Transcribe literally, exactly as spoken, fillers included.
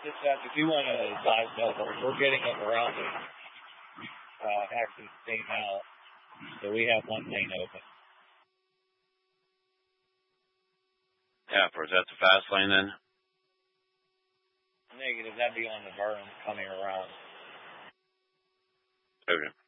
Just that if you want to advise over, we're getting it around the uh, Access State now, so we have one lane open. Yeah, for is that the fast lane then? Negative, that'd be on the berm coming around. Okay.